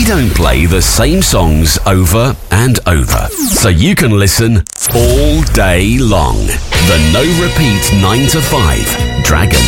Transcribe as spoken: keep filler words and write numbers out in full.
don't play the same songs over and over, so you can listen all day long. The No Repeat nine to five Dragon